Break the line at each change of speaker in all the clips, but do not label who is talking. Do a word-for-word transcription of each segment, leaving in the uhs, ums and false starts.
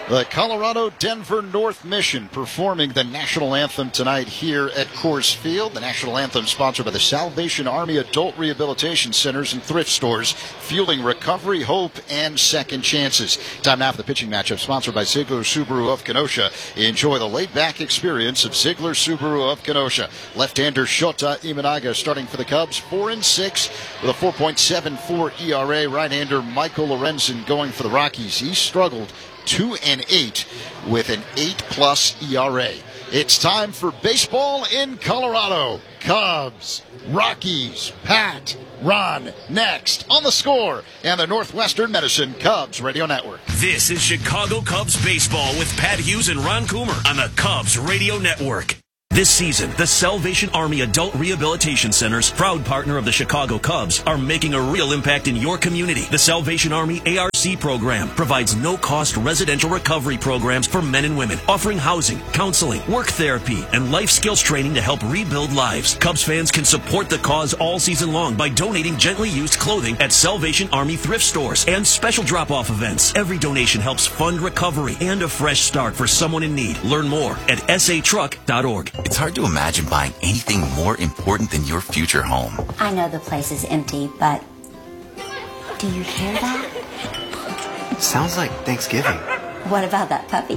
The Colorado-Denver North Mission performing the national anthem tonight here at Coors Field. The national anthem sponsored by the Salvation Army Adult Rehabilitation Centers and thrift stores, fueling recovery, hope, and second chances. Time now for the pitching matchup sponsored by Ziegler Subaru of Kenosha. Enjoy the laid-back experience of Ziegler Subaru of Kenosha. Left-hander Shota Imanaga starting for the Cubs, four and six with a four point seven four E R A. Right-hander Michael Lorenzen going for the Rockies. He struggled two and eight with an eight plus E R A. It's time for baseball in Colorado. Cubs, Rockies, Pat, Ron, next on The Score and the Northwestern Medicine Cubs Radio Network.
This is Chicago Cubs baseball with Pat Hughes and Ron Coomer on the Cubs Radio Network. This season, the Salvation Army Adult Rehabilitation Centers, proud partner of the Chicago Cubs, are making a real impact in your community. The Salvation Army A R C program provides no-cost residential recovery programs for men and women, offering housing, counseling, work therapy, and life skills training to help rebuild lives. Cubs fans can support the cause all season long by donating gently used clothing at Salvation Army thrift stores and special drop-off events. Every donation helps fund recovery and a fresh start for someone in need. Learn more at s a truck dot org.
It's hard to imagine buying anything more important than your future home.
I know the place is empty, but do you hear that?
Sounds like Thanksgiving.
What about that puppy?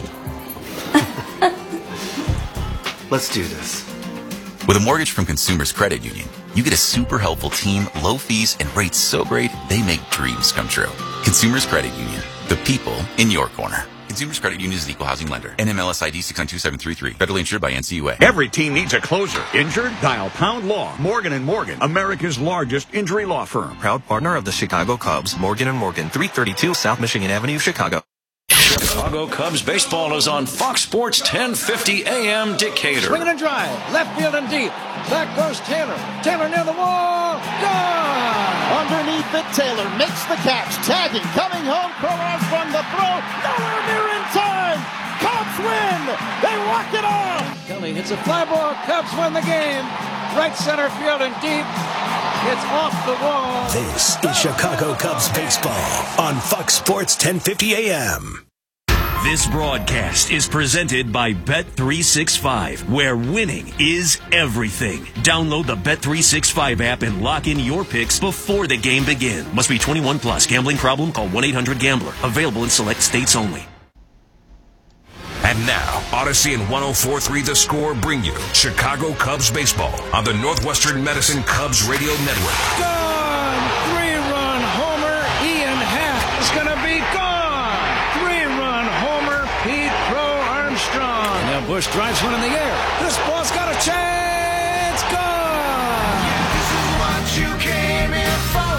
Let's do this.
With a mortgage from Consumers Credit Union, you get a super helpful team, low fees, and rates so great they make dreams come true. Consumers Credit Union, the people in your corner. Consumers Credit Union is an equal housing lender. N M L S I D six nine two seven three three. Federally insured by N C U A.
Every team needs a closer. Injured? Dial Pound Law. Morgan and Morgan, America's largest injury law firm.
Proud partner of the Chicago Cubs. Morgan and Morgan, three thirty-two South Michigan Avenue, Chicago.
Chicago Cubs baseball is on Fox Sports ten fifty A M Decatur.
Swinging and drive, left field and deep. Back goes Taylor. Taylor near the wall. Gone!
Underneath it, Taylor makes the catch. Tagging, coming home, Kolarov from the throw. Nowhere near in time. Cubs win. They walk it off.
Kelly hits a fly ball. Cubs win the game. Right center field and deep. It's off the wall.
This is Chicago Cubs baseball on Fox Sports ten fifty A M.
This broadcast is presented by Bet three sixty-five, where winning is everything. Download the Bet three sixty-five app and lock in your picks before the game begins. Must be twenty-one plus. Gambling problem? Call one eight hundred gambler. Available in select states only.
And now, Odyssey and one oh four point three The Score bring you Chicago Cubs baseball on the Northwestern Medicine Cubs Radio Network.
Gone! Three-run homer. Ian Happ is going to be gone. Three-run homer. Pete Crow Armstrong. Now Bush drives one in the air. This ball's got a chance. Gone!
This is what you came here for.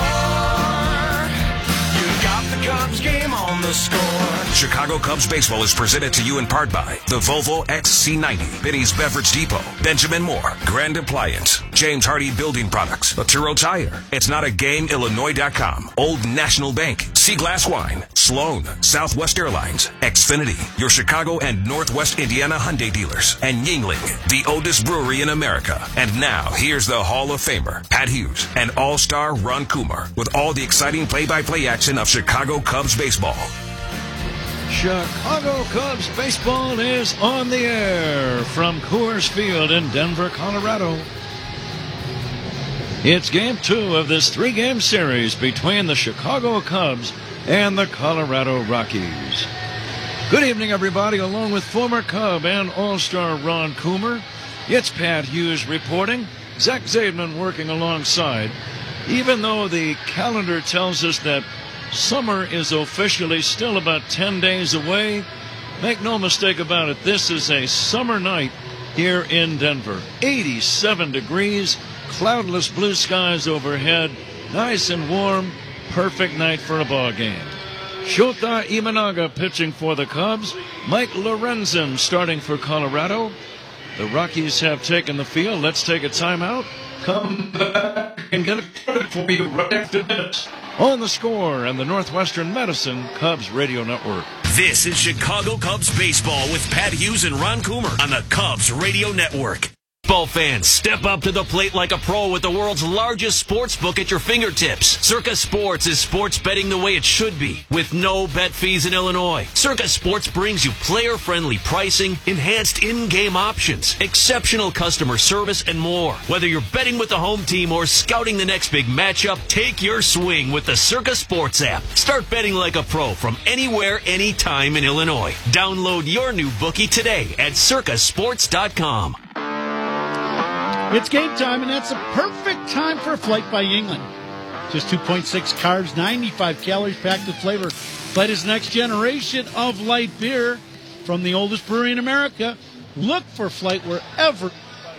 You got the Cubs game on The Score.
Chicago Cubs baseball is presented to you in part by the Volvo X C ninety, Benny's Beverage Depot, Benjamin Moore, Grand Appliance, James Hardy Building Products, Laturo Tire, It's Not a Game, Illinois dot com, Old National Bank, Seaglass Wine, Sloan, Southwest Airlines, Xfinity, your Chicago and Northwest Indiana Hyundai dealers, and Yingling, the oldest brewery in America. And now, here's the Hall of Famer, Pat Hughes, and All-Star Ron Coomer, with all the exciting play-by-play action of Chicago Cubs baseball.
Chicago Cubs baseball is on the air from Coors Field in Denver, Colorado. It's game two of this three-game series between the Chicago Cubs and the Colorado Rockies. Good evening, everybody. Along with former Cub and All-Star Ron Coomer, it's Pat Hughes reporting. Zach Zaidman working alongside. Even though the calendar tells us that summer is officially still about ten days away, make no mistake about it, this is a summer night here in Denver. eighty-seven degrees, cloudless blue skies overhead, nice and warm, perfect night for a ball game. Shota Imanaga pitching for the Cubs, Mike Lorenzen starting for Colorado. The Rockies have taken the field. Let's take a timeout. Come back and get it for you right after this. On The Score and the Northwestern Medicine Cubs Radio Network.
This is Chicago Cubs baseball with Pat Hughes and Ron Coomer on the Cubs Radio Network. Football fans, step up to the plate like a pro with the world's largest sports book at your fingertips. Circa Sports is sports betting the way it should be, with no bet fees in Illinois. Circa Sports brings you player-friendly pricing, enhanced in-game options, exceptional customer service, and more. Whether you're betting with the home team or scouting the next big matchup, take your swing with the Circa Sports app. Start betting like a pro from anywhere, anytime in Illinois. Download your new bookie today at circa sports dot com.
It's game time, and that's a perfect time for a Flight by Yingling. Just two point six carbs, ninety-five calories, packed with flavor. Flight is next generation of light beer from the oldest brewery in America. Look for Flight wherever.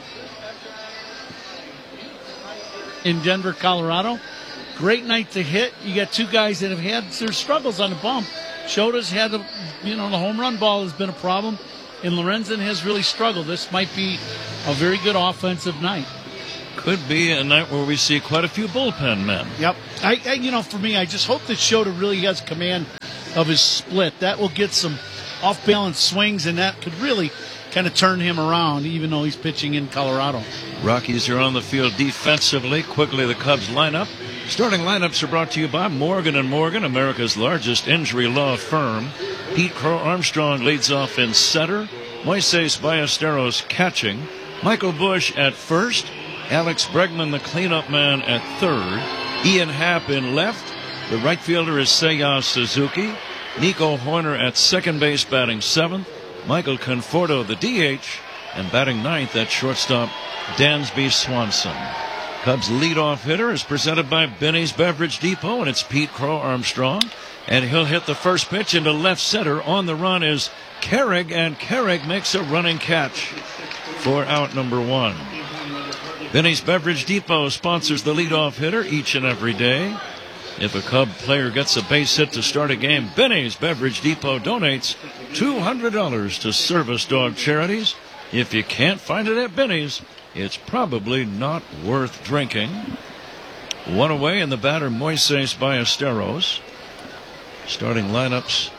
In Denver, Colorado. Great night to hit. You got two guys that have had their struggles on the bump. Shota's had, a, you know, the home run ball has been a problem, and Lorenzen has really struggled. This might be a very good offensive night.
Could be a night where we see quite a few bullpen men.
Yep. I, I you know, for me, I just hope that Shota really has command of his split. That will get some off-balance swings, and that could really kind of turn him around, even though he's pitching in Colorado.
Rockies are on the field defensively. Quickly, the Cubs lineup. Starting lineups are brought to you by Morgan and Morgan, America's largest injury law firm. Pete Crow Armstrong leads off in center. Moises Ballesteros catching. Michael Busch at first. Alex Bregman, the cleanup man, at third. Ian Happ in left. The right fielder is Seiya Suzuki. Nico Horner at second base batting seventh. Michael Conforto, the D H. And batting ninth at shortstop, Dansby Swanson. Cubs leadoff hitter is presented by Benny's Beverage Depot, and it's Pete Crow Armstrong. And he'll hit the first pitch into left center. On the run is Carrig, and Carrig makes a running catch for out number one. Benny's Beverage Depot sponsors the leadoff hitter each and every day. If a Cub player gets a base hit to start a game, Benny's Beverage Depot donates two hundred dollars to service dog charities. If you can't find it at Benny's, it's probably not worth drinking. One away, and the batter, Moises Ballesteros. Starting lineups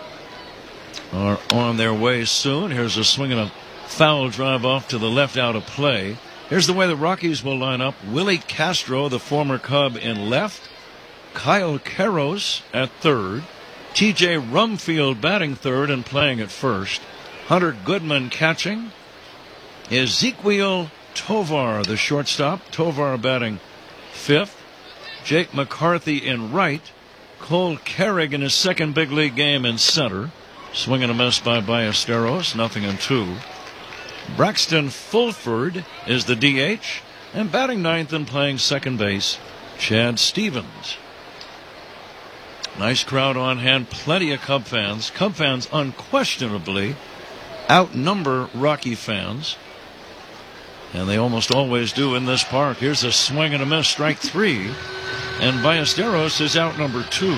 are on their way soon. Here's a swing and a foul drive off to the left out of play. Here's the way the Rockies will line up. Willie Castro, the former Cub, in left. Kyle Karros at third. T J Rumfield batting third and playing at first. Hunter Goodman catching. Ezequiel Tovar, the shortstop. Tovar batting fifth. Jake McCarthy in right. Cole Carrig in his second big league game in center. Swing and a miss by Ballesteros, nothing in two. Braxton Fulford is the D H. And batting ninth and playing second base, Chad Stevens. Nice crowd on hand, plenty of Cub fans. Cub fans unquestionably outnumber Rocky fans. And they almost always do in this park. Here's a swing and a miss, strike three. And Ballesteros is out number two.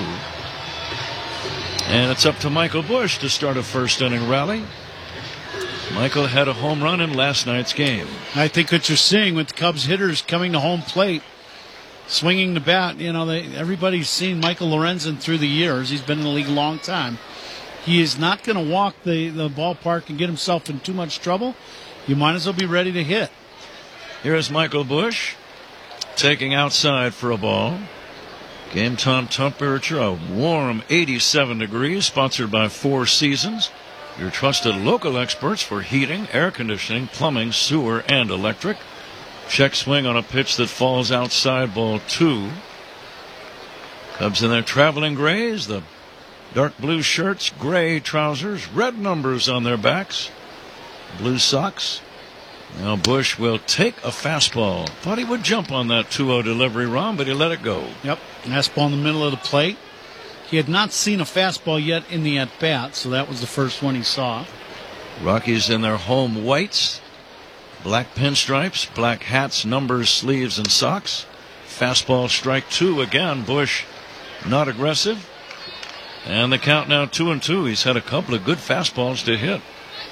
And it's up to Michael Busch to start a first inning rally. Michael had a home run in last night's game.
I think what you're seeing with the Cubs hitters coming to home plate, swinging the bat, you know, they, everybody's seen Michael Lorenzen through the years. He's been in the league a long time. He is not going to walk the, the ballpark and get himself in too much trouble. You might as well be ready to hit.
Here's Michael Busch taking outside for a ball. Game time temperature, a warm eighty-seven degrees, sponsored by Four Seasons, your trusted local experts for heating, air conditioning, plumbing, sewer, and electric. Check swing on a pitch that falls outside, ball two. Cubs in their traveling grays, the dark blue shirts, gray trousers, red numbers on their backs, blue socks. Now Busch will take a fastball. Thought he would jump on that two oh delivery, Ron, but he let it go.
Yep, fastball in the middle of the plate. He had not seen a fastball yet in the at-bat, so that was the first one he saw.
Rockies in their home whites, black pinstripes, black hats, numbers, sleeves, and socks. Fastball, strike two again. Busch not aggressive. And the count now two and two. He's had a couple of good fastballs to hit.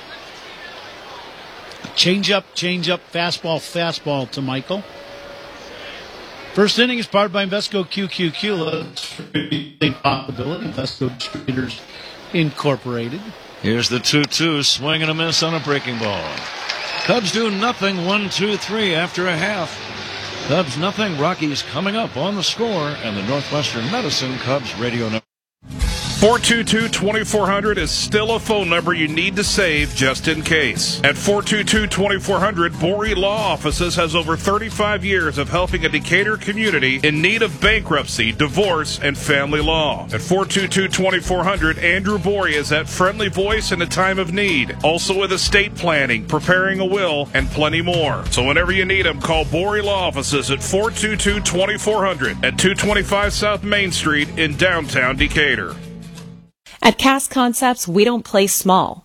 Change up, change up, fastball, fastball to Michael. First inning is powered by Invesco Q Q Q. Let's possibility. Invesco Distributors Incorporated.
Here's the two two. Swing and a miss on a breaking ball. Cubs do nothing, one, two, three after a half. Cubs nothing, Rockies coming up on the score, and the Northwestern Medicine Cubs radio number.
four two two, two four zero zero is still a phone number you need to save just in case. At four two two, two four zero zero, Borey Law Offices has over thirty-five years of helping a Decatur community in need of bankruptcy, divorce, and family law. At four two two, two four zero zero, Andrew Borey is that friendly voice in a time of need. Also with estate planning, preparing a will, and plenty more. So whenever you need him, call Borey Law Offices at four two two, two four zero zero at two twenty-five South Main Street in downtown Decatur.
At Cast Concepts, we don't play small.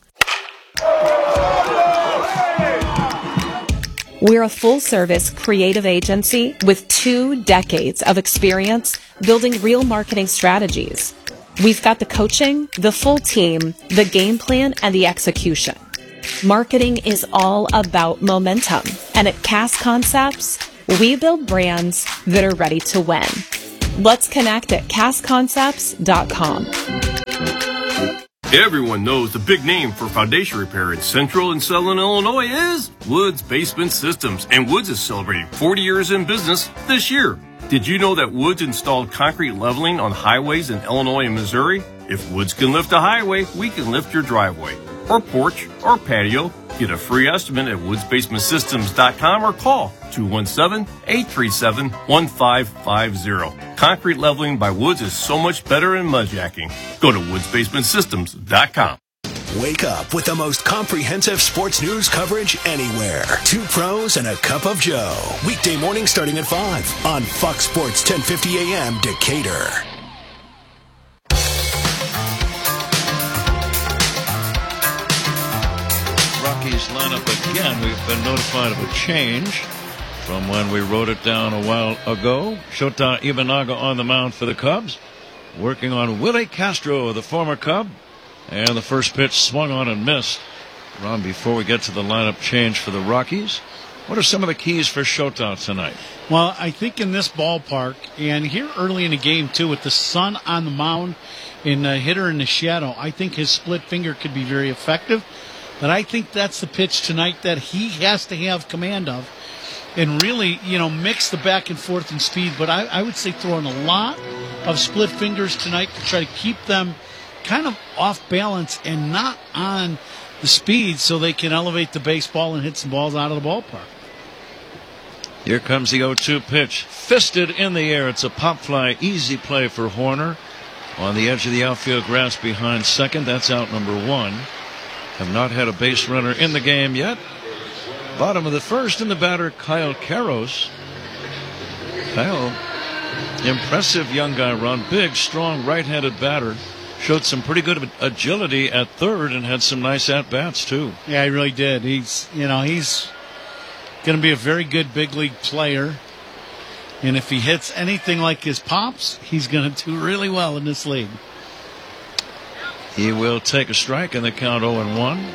We're a full-service creative agency with two decades of experience building real marketing strategies. We've got the coaching, the full team, the game plan, and the execution. Marketing is all about momentum. And at Cast Concepts, we build brands that are ready to win. Let's connect at cast concepts dot com.
Everyone knows the big name for foundation repair in Central and Southern Illinois is Woods Basement Systems, and Woods is celebrating forty years in business this year. Did you know that Woods installed concrete leveling on highways in Illinois and Missouri? If Woods can lift a highway, we can lift your driveway, or porch, or patio. Get a free estimate at woods basement systems dot com or call two one seven, eight three seven, one five five zero. Concrete leveling by Woods is so much better than mudjacking. Go to woods basement systems dot com.
Wake up with the most comprehensive sports news coverage anywhere. Two pros and a cup of Joe. Weekday morning starting at five on Fox Sports ten fifty A M Decatur.
Rockies lineup again. We've been notified of a change from when we wrote it down a while ago. Shota Imanaga on the mound for the Cubs, working on Willie Castro, the former Cub, and the first pitch swung on and missed. Ron, before we get to the lineup change for the Rockies, what are some of the keys for Shota tonight?
Well, I think in this ballpark, and here early in the game too, with the sun on the mound and a hitter in the shadow, I think his split finger could be very effective. But I think that's the pitch tonight that he has to have command of and really, you know, mix the back and forth in speed. But I, I would say throwing a lot of split fingers tonight to try to keep them kind of off balance and not on the speed so they can elevate the baseball and hit some balls out of the ballpark.
Here comes the oh two pitch. Fisted in the air. It's a pop fly. Easy play for Horner on the edge of the outfield grass behind second. That's out number one. Have not had a base runner in the game yet. Bottom of the first, and the batter, Kyle Karros. Kyle, impressive young guy, Ron. Big, strong, right-handed batter. Showed some pretty good agility at third and had some nice at-bats, too.
Yeah, he really did. He's, you know, he's going to be a very good big league player. And if he hits anything like his pops, he's going to do really well in this league.
He will take a strike in the count oh and one.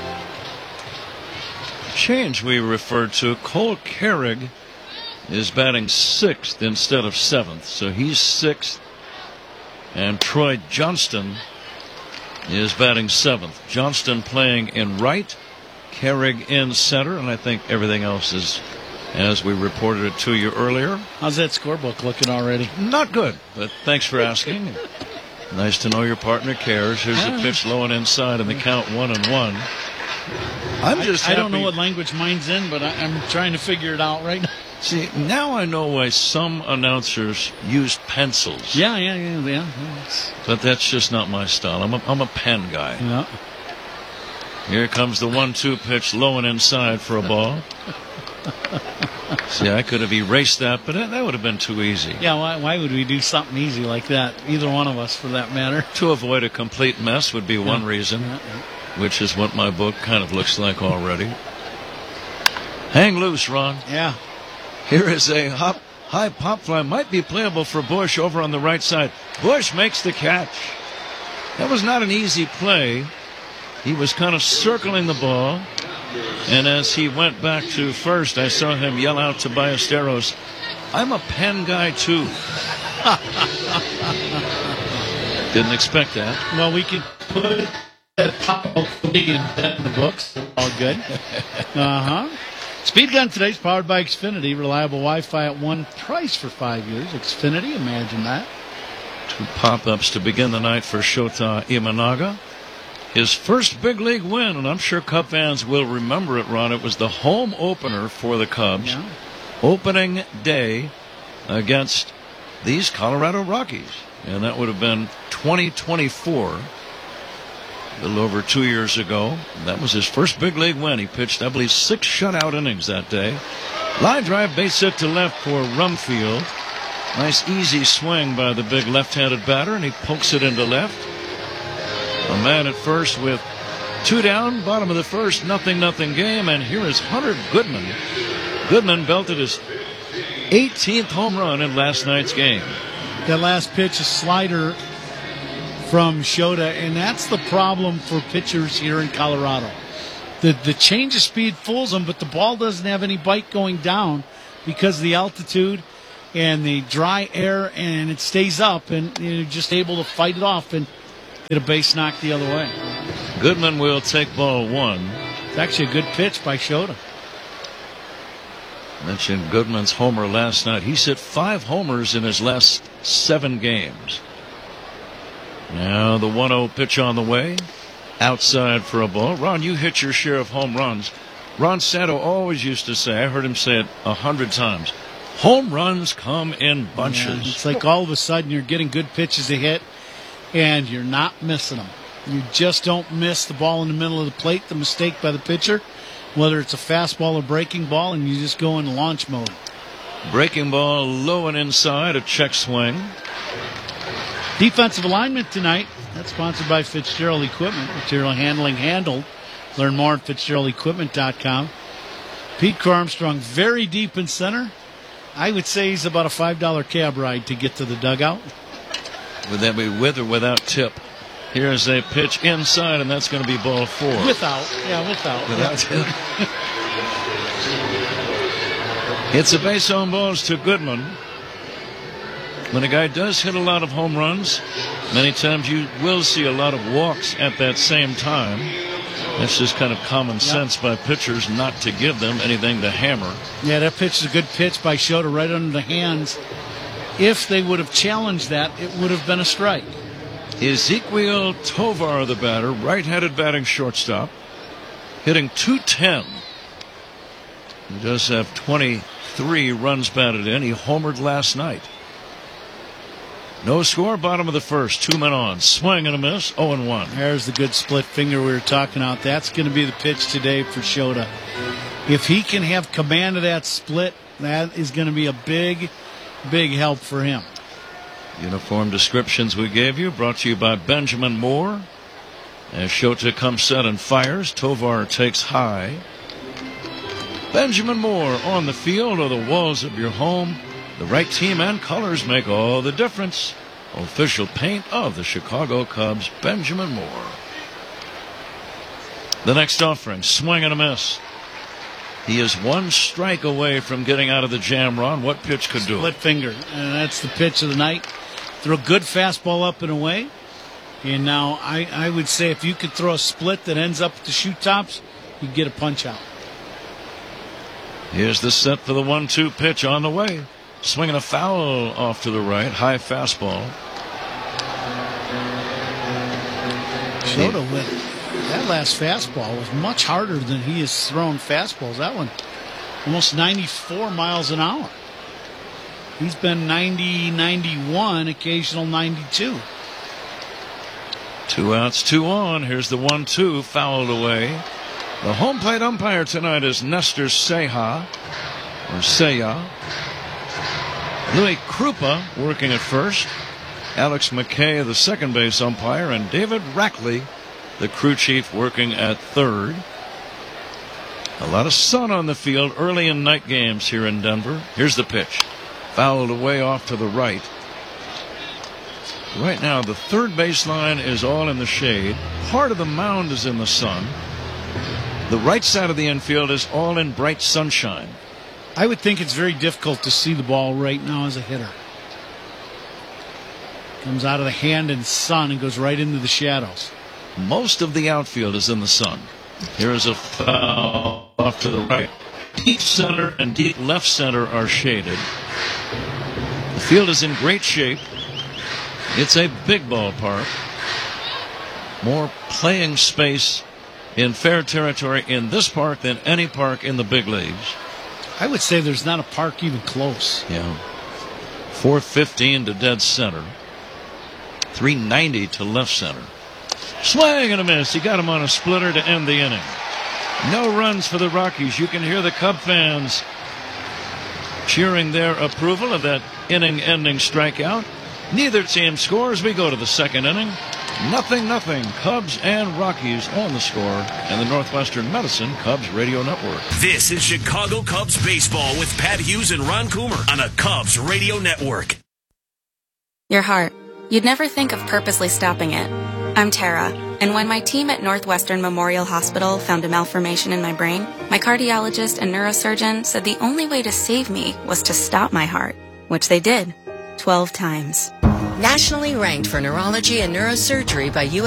Change we referred to. Cole Carrig is batting sixth instead of seventh. So he's sixth. And Troy Johnston is batting seventh. Johnston playing in right, Carrig in center, and I think everything else is as we reported it to you earlier.
How's that scorebook looking already?
Not good, but thanks for asking. Nice to know your partner cares. Here's the pitch low and inside, and the count one and one. I'm just
I, I
happy.
don't know what language mine's in, but I, I'm trying to figure it out right now.
See, now I know why some announcers use pencils.
Yeah, yeah, yeah, yeah.
But that's just not my style. I'm a, I'm a pen guy.
Yeah.
Here comes the one two pitch, low and inside for a ball. See, I could have erased that, but that would have been too easy.
Yeah, why, why would we do something easy like that? Either one of us, for that matter.
To avoid a complete mess would be one
yeah.
reason,
yeah, yeah.
which is what my book kind of looks like already. Hang loose, Ron.
Yeah.
Here is a hop, high pop fly. Might be playable for Bush over on the right side. Bush makes the catch. That was not an easy play. He was kind of circling the ball. And as he went back to first, I saw him yell out to Ballesteros, "I'm a pen guy, too." Didn't expect that.
Well, we could put in the books. All good. Uh-huh. Speed Gun today is powered by Xfinity. Reliable Wi-Fi at one price for five years. Xfinity, imagine that.
Two pop-ups to begin the night for Shota Imanaga. His first big league win, and I'm sure Cub fans will remember it, Ron. It was the home opener for the Cubs.
Yeah.
Opening day against these Colorado Rockies. And that would have been twenty twenty-four. A little over two years ago. That was his first big league win. He pitched, I believe, six shutout innings that day. Line drive, base hit to left for Rumfield. Nice easy swing by the big left-handed batter, and he pokes it into left. A man at first with two down, bottom of the first, nothing, nothing game. And here is Hunter Goodman. Goodman belted his eighteenth home run in last night's game.
That last pitch, a slider from Shota, and that's the problem for pitchers here in Colorado. The the change of speed fools them, but the ball doesn't have any bite going down because of the altitude and the dry air, and it stays up, and you're just able to fight it off and get a base knock the other way.
Goodman will take ball one.
It's actually a good pitch by Shota.
Mentioned Goodman's homer last night. He's hit five homers in his last seven games. Now the one oh pitch on the way. Outside for a ball. Ron, you hit your share of home runs. Ron Santo always used to say, I heard him say it a hundred times, home runs come in bunches.
Yeah, it's like all of a sudden you're getting good pitches to hit, and you're not missing them. You just don't miss the ball in the middle of the plate, the mistake by the pitcher, whether it's a fastball or breaking ball, and you just go in launch mode.
Breaking ball low and inside, a check swing.
Defensive alignment tonight. That's sponsored by Fitzgerald Equipment. Material handling handled. Learn more at Fitzgerald Equipment dot com. Pete Armstrong very deep in center. I would say he's about a five dollar cab ride to get to the dugout.
Would that be with or without tip? Here's a pitch inside, and that's going to be ball four.
Without. Yeah, without.
Without tip. It's a base on balls to Goodman. When a guy does hit a lot of home runs, many times you will see a lot of walks at that same time. That's just kind of common yep. sense by pitchers not to give them anything to hammer.
Yeah, that pitch is a good pitch by Shota right under the hands. If they would have challenged that, it would have been a strike.
Ezequiel Tovar, the batter, right-handed batting shortstop, hitting two ten. He does have twenty-three runs batted in. He homered last night. No score, bottom of the first. Two men on. Swing and a miss, oh and one.
There's the good split finger we were talking about. That's going to be the pitch today for Shota. If he can have command of that split, that is going to be a big, big help for him.
Uniform descriptions we gave you brought to you by Benjamin Moore. As Shota comes set and fires, Tovar takes high. Benjamin Moore on the field or the walls of your home. The right team and colors make all the difference. Official paint of the Chicago Cubs, Benjamin Moore. The next offering, swing and a miss. He is one strike away from getting out of the jam, Ron. What pitch could do it?
Split finger, and that's the pitch of the night. Throw a good fastball up and away. And now I, I would say if you could throw a split that ends up at the shoot tops, you get a punch out.
Here's the set for the one two pitch on the way. Swinging a foul off to the right. High fastball.
Shota with that last fastball was much harder than he has thrown fastballs. That one almost ninety-four miles an hour. He's been ninety, ninety-one, occasional ninety-two.
Two outs, two on. Here's the one two, fouled away. The home plate umpire tonight is Nestor Seja, or Seya. Louis Krupa working at first. Alex McKay, the second base umpire, and David Rackley, the crew chief, working at third. A lot of sun on the field early in night games here in Denver. Here's the pitch. Fouled away off to the right. Right now, the third baseline is all in the shade. Part of the mound is in the sun. The right side of the infield is all in bright sunshine.
I would think it's very difficult to see the ball right now as a hitter. Comes out of the hand and sun and goes right into the shadows.
Most of the outfield is in the sun. Here is a foul off to the right. Deep center and deep left center are shaded. The field is in great shape. It's a big ballpark. More playing space in fair territory in this park than any park in the big leagues.
I would say there's not a park even close.
Yeah. four fifteen to dead center. three ninety to left center. Swing and a miss. He got him on a splitter to end the inning. No runs for the Rockies. You can hear the Cub fans cheering their approval of that inning-ending strikeout. Neither team scores. We go to the second inning. Nothing, nothing. Cubs and Rockies on the score. And the Northwestern Medicine Cubs Radio Network.
This is Chicago Cubs baseball with Pat Hughes and Ron Coomer on the Cubs Radio Network.
Your heart. You'd never think of purposely stopping it. I'm Tara, and when my team at Northwestern Memorial Hospital found a malformation in my brain, my cardiologist and neurosurgeon said the only way to save me was to stop my heart, which they did, twelve times.
Nationally ranked for neurology and neurosurgery by U S